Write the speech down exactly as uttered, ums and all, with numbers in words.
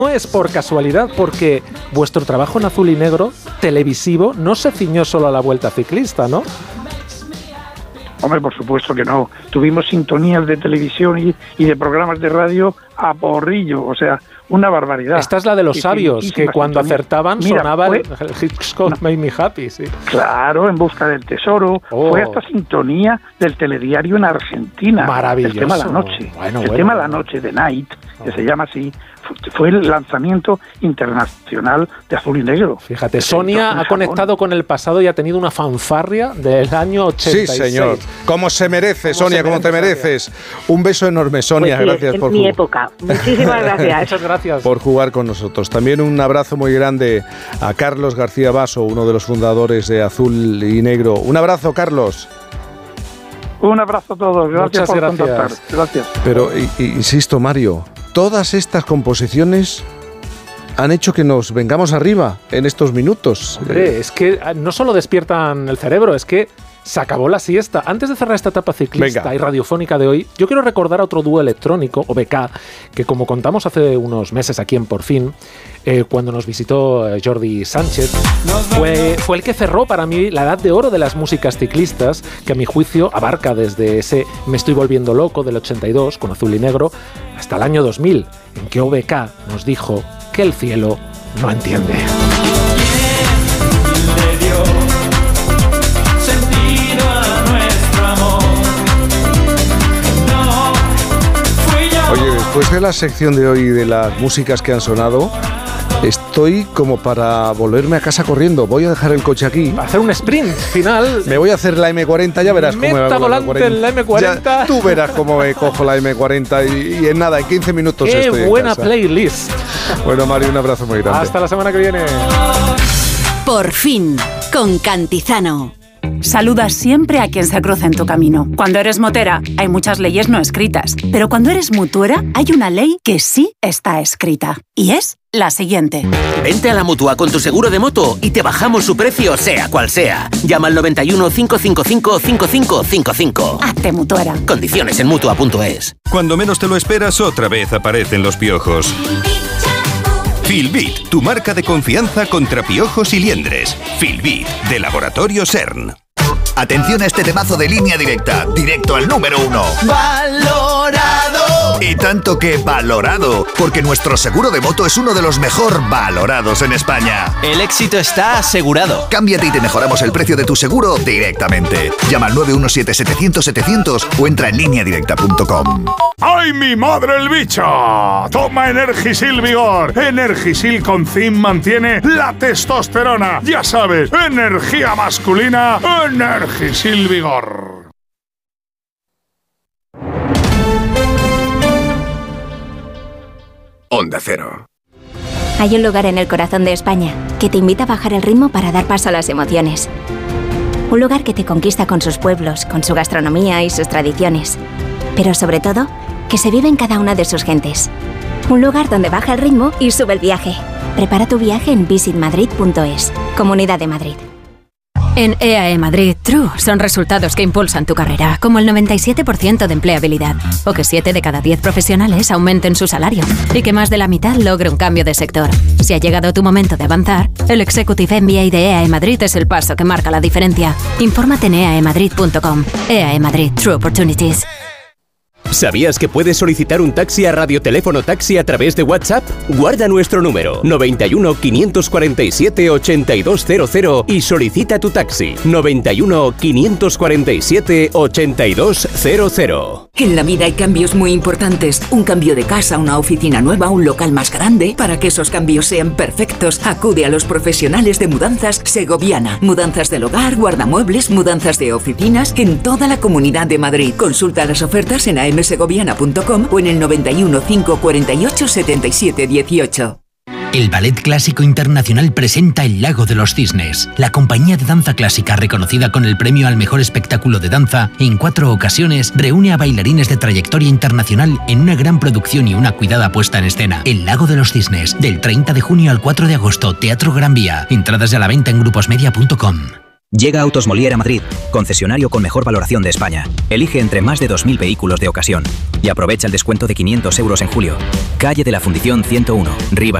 no es por casualidad, porque vuestro trabajo en Azul y Negro, televisivo, no se ciñó solo a la Vuelta Ciclista, ¿no? Hombre, por supuesto que no. Tuvimos sintonías de televisión y, y de programas de radio a porrillo, o sea, una barbaridad. Esta es la de los y sabios, que cuando sintonía. acertaban Mira, sonaba fue, el, el Hitchcock no, Made Me Happy, sí. Claro, En busca del tesoro. Oh. Fue hasta sintonía del telediario en Argentina. Maravilloso. El tema de la noche. Bueno, el bueno, tema de bueno. la noche, de Night, que oh. se llama así, fue el lanzamiento internacional de Azul y Negro. Fíjate, Sonia ha conectado con el pasado y ha tenido una fanfarria del año ochenta y seis. Sí, señor. Como se merece, Sonia, como te mereces. Un beso enorme, Sonia. Pues sí, gracias en por mi jugar. época. Muchísimas gracias. Muchas gracias. Por jugar con nosotros. También un abrazo muy grande a Carlos García Basso, uno de los fundadores de Azul y Negro. Un abrazo, Carlos. Un abrazo a todos. Gracias Muchas por gracias. contactar. Gracias. Pero, y, y, insisto, Mario, todas estas composiciones han hecho que nos vengamos arriba en estos minutos. Hombre, es que no solo despiertan el cerebro, es que se acabó la siesta. Antes de cerrar esta etapa ciclista Venga. y radiofónica de hoy, yo quiero recordar a otro dúo electrónico, O B K, que como contamos hace unos meses aquí en Por Fin, eh, cuando nos visitó eh, Jordi Sánchez, fue, fue el que cerró para mí la edad de oro de las músicas ciclistas, que a mi juicio abarca desde ese Me estoy volviendo loco del ochenta y dos, con Azul y Negro, hasta el año dos mil, en que O B K nos dijo que el cielo no entiende. Oye, después de la sección de hoy de las músicas que han sonado, estoy como para volverme a casa corriendo. Voy a dejar el coche aquí. Para hacer un sprint final. Me voy a hacer la eme cuarenta, ya verás cómo me va Meta con volante la eme cuarenta. en la eme cuarenta. Ya, tú verás cómo me cojo la eme cuarenta y, y en nada, en quince minutos Qué estoy en buena casa. playlist. Bueno, Mario, un abrazo muy grande. Hasta la semana que viene. Por Fin, con Cantizano. Saluda siempre a quien se cruza en tu camino. Cuando eres motera, hay muchas leyes no escritas. Pero cuando eres mutuera, hay una ley que sí está escrita. Y es la siguiente. Vente a la Mutua con tu seguro de moto y te bajamos su precio, sea cual sea. Llama al noventa y uno, cinco cinco cinco, cinco cinco cinco cinco. Hazte mutuera. Condiciones en Mutua punto es. Cuando menos te lo esperas, otra vez aparecen los piojos. Filbit, tu marca de confianza contra piojos y liendres. Filbit, de Laboratorio CERN. Atención a este temazo de Línea Directa, directo al número uno. ¡Valorado! Y tanto que valorado, porque nuestro seguro de moto es uno de los mejor valorados en España. El éxito está asegurado. Cámbiate y te mejoramos el precio de tu seguro directamente. Llama al nueve uno siete, setecientos, setecientos o entra en línea directa punto com. ¡Ay, mi madre el bicho! Toma Energisil Vigor. Energisil con zinc mantiene la testosterona. Ya sabes, energía masculina, Energisil Vigor. Onda Cero. Hay un lugar en el corazón de España que te invita a bajar el ritmo para dar paso a las emociones. Un lugar que te conquista con sus pueblos, con su gastronomía y sus tradiciones. Pero sobre todo, que se vive en cada una de sus gentes. Un lugar donde baja el ritmo y sube el viaje. Prepara tu viaje en visit madrid punto es. Comunidad de Madrid. En E A E Madrid, True son resultados que impulsan tu carrera, como el noventa y siete por ciento de empleabilidad, o que siete de cada diez profesionales aumenten su salario, y que más de la mitad logre un cambio de sector. Si ha llegado tu momento de avanzar, el Executive M B A de E A E Madrid es el paso que marca la diferencia. Infórmate en e a e madrid punto com. E A E Madrid, True Opportunities. ¿Sabías que puedes solicitar un taxi a Radioteléfono Taxi a través de WhatsApp? Guarda nuestro número noventa y uno, quinientos cuarenta y siete, ochenta y dos cero cero y solicita tu taxi noventa y uno, quinientos cuarenta y siete, ochenta y dos cero cero. En la vida hay cambios muy importantes. Un cambio de casa, una oficina nueva, un local más grande. Para que esos cambios sean perfectos, acude a los profesionales de Mudanzas Segoviana. Mudanzas del hogar, guardamuebles, mudanzas de oficinas en toda la Comunidad de Madrid. Consulta las ofertas en a m segoviana punto com o en el noventa y uno, cinco cuarenta y ocho, setenta y siete dieciocho. El Ballet Clásico Internacional presenta El Lago de los Cisnes. La compañía de danza clásica reconocida con el premio al mejor espectáculo de danza en cuatro ocasiones reúne a bailarines de trayectoria internacional en una gran producción y una cuidada puesta en escena. El Lago de los Cisnes, del treinta de junio al cuatro de agosto, Teatro Gran Vía. Entradas a la venta en gruposmedia punto com. Llega Autos Molière a Madrid, concesionario con mejor valoración de España. Elige entre más de dos mil vehículos de ocasión y aprovecha el descuento de quinientos euros en julio. Calle de la Fundición ciento uno, Rivas